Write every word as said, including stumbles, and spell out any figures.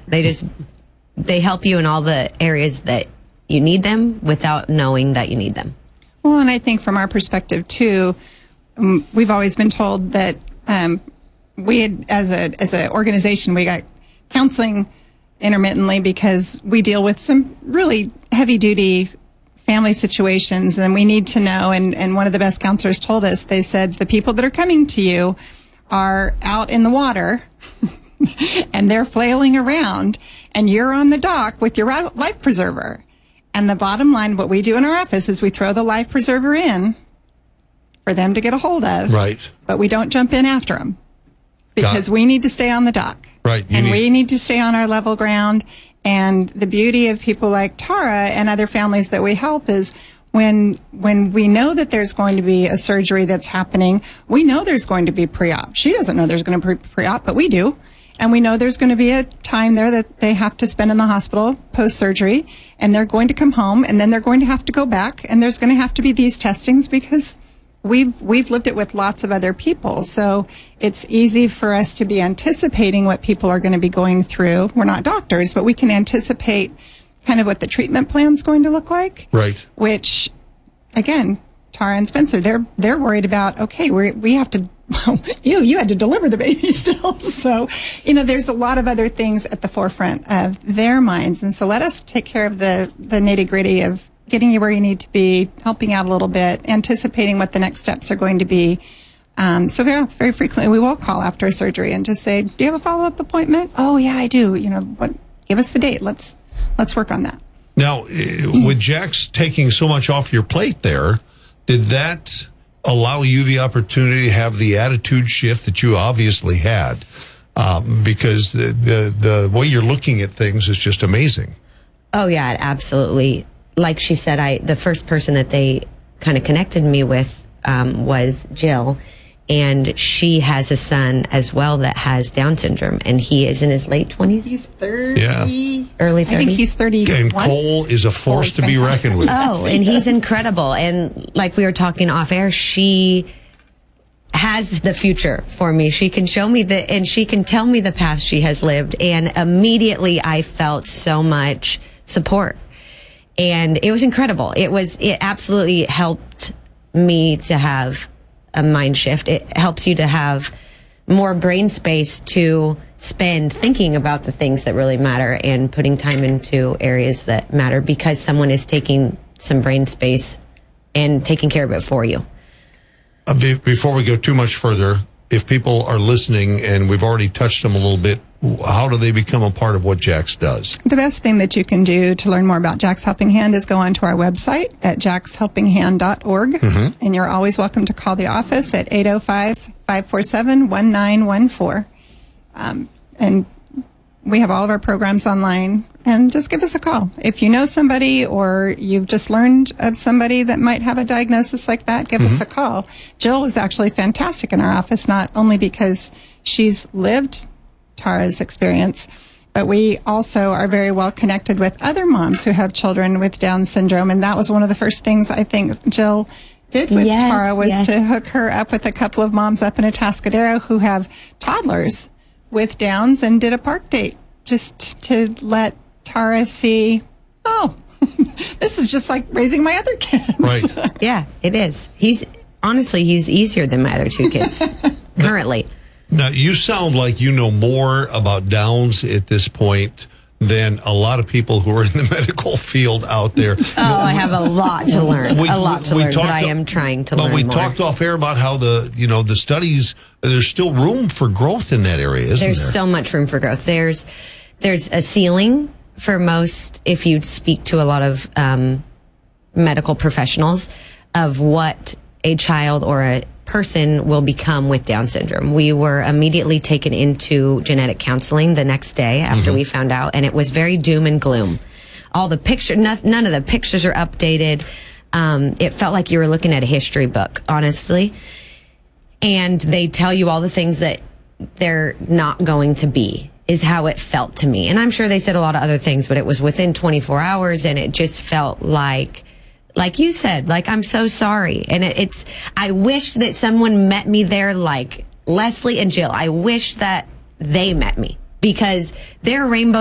They just, they help you in all the areas that you need them without knowing that you need them. Well, and I think from our perspective too, um, we've always been told that um, we had, as a as an organization, we got counseling intermittently because we deal with some really heavy duty family situations, and we need to know. And, and one of the best counselors told us, they said, the people that are coming to you are out in the water and they're flailing around, and you're on the dock with your life preserver. And the bottom line, what we do in our office is we throw the life preserver in for them to get a hold of. Right. But we don't jump in after them because we need to stay on the dock. Right. And need- we need to stay on our level ground. And the beauty of people like Tara and other families that we help is when when we know that there's going to be a surgery that's happening, we know there's going to be pre-op. She doesn't know there's going to be pre-op, but we do. And we know there's going to be a time there that they have to spend in the hospital post-surgery, and they're going to come home, and then they're going to have to go back, and there's going to have to be these testings because we've we've lived it with lots of other people. So it's easy for us to be anticipating what people are going to be going through. We're not doctors, but we can anticipate kind of what the treatment plan's going to look like. Right. Which, again, Tara and Spencer, they're they're worried about, okay, we we have to, well, you you had to deliver the baby still. So, you know, there's a lot of other things at the forefront of their minds. And so let us take care of the, the nitty gritty of getting you where you need to be, helping out a little bit, anticipating what the next steps are going to be. Um, so very, very frequently we will call after a surgery and just say, do you have a follow-up appointment? Oh, yeah, I do. You know, what? Give us the date. Let's let's work on that. Now, with Jax taking so much off your plate there, did that allow you the opportunity to have the attitude shift that you obviously had? Um, because the, the the way you're looking at things is just amazing. Oh, yeah, it absolutely. Like she said, I the first person that they kind of connected me with um, was Jill. And she has a son as well that has Down syndrome, and he is in his late twenties. He's thirty. Yeah. Early thirties. I think he's thirty-one. And Cole is a force to be reckoned with. Oh, and he's incredible. And like we were talking off air, she has the future for me. She can show me the, and she can tell me the path she has lived. And immediately I felt so much support. And it was incredible. It was, it absolutely helped me to have a mind shift. It helps you to have more brain space to spend thinking about the things that really matter and putting time into areas that matter because someone is taking some brain space and taking care of it for you. Uh, be- before we go too much further, if people are listening and we've already touched them a little bit, how do they become a part of what Jax does? The best thing that you can do to learn more about Jax Helping Hand is go onto our website at jax helping hand dot org. Mm-hmm. And you're always welcome to call the office at eight oh five, five four seven, one nine one four. Um, and we have all of our programs online. And just give us a call. If you know somebody or you've just learned of somebody that might have a diagnosis like that, give mm-hmm. us a call. Jill was actually fantastic in our office, not only because she's lived Tara's experience, but we also are very well connected with other moms who have children with Down syndrome. And that was one of the first things I think Jill did with yes, Tara was yes. to hook her up with a couple of moms up in Atascadero who have toddlers with Downs and did a park date just to let Tara see, oh, this is just like raising my other kids. Right. Yeah, it is. He's honestly, he's easier than my other two kids currently. Now, you sound like you know more about Downs at this point than a lot of people who are in the medical field out there. Oh, I have a lot to learn. We, a lot to we, we learn, but I to, am trying to but learn we more. talked off air about how the, you know, the studies, there's still room for growth in that area, isn't There's there? so much room for growth. There's, there's a ceiling for most, if you speak to a lot of um, medical professionals, of what a child or a person will become with Down syndrome. We were immediately taken into genetic counseling the next day after mm-hmm. we found out, and it was very doom and gloom. All the picture, none, none of the pictures are updated. Um, it felt like you were looking at a history book, honestly. And they tell you all the things that they're not going to be, is how it felt to me. And I'm sure they said a lot of other things, but it was within twenty-four hours, and it just felt like, like you said, like, I'm so sorry. And it, it's, I wish that someone met me there like Leslie and Jill. I wish that they met me because their rainbow